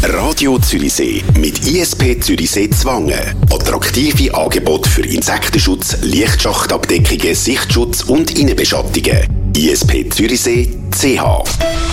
Radio Zürichsee mit ISP Zürichsee Zwangen. Attraktive Angebote für Insektenschutz, Lichtschachtabdeckungen, Sichtschutz und Innenbeschattungen. ISP Zürichsee CH.